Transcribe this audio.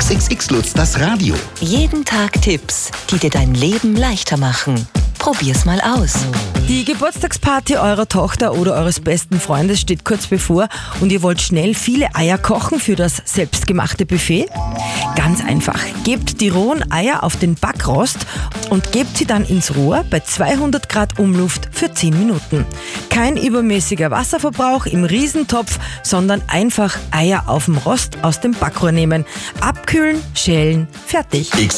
XXX Lutz, das Radio. Jeden Tag Tipps, die dir dein Leben leichter machen. Probier's mal aus. Die Geburtstagsparty eurer Tochter oder eures besten Freundes steht kurz bevor und ihr wollt schnell viele Eier kochen für das selbstgemachte Buffet? Ganz einfach. Gebt die rohen Eier auf den Backrost und gebt sie dann ins Rohr bei 200 Grad Umluft für 10 Minuten. Kein übermäßiger Wasserverbrauch im Riesentopf, sondern einfach Eier auf dem Rost aus dem Backrohr nehmen. Abkühlen, schälen, fertig.